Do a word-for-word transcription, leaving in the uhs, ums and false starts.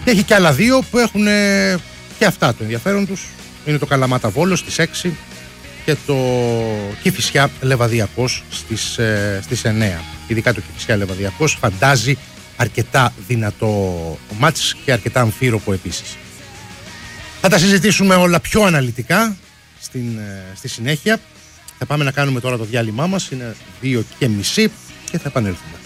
Και έχει και άλλα δύο που έχουν ε, και αυτά το ενδιαφέρον τους. Είναι το Καλαμάτα Βόλος στις έξι και το Κηφισιά Λεβαδιακός στις, ε, στις εννέα. Ειδικά το Κηφισιά Λεβαδιακός φαντάζει αρκετά δυνατό μάτς και αρκετά αμφίροπο επίσης. Θα τα συζητήσουμε όλα πιο αναλυτικά στην, ε, στη συνέχεια. Θα πάμε να κάνουμε τώρα το διάλειμμά μας, είναι δύο και μισή και θα επανέλθουμε.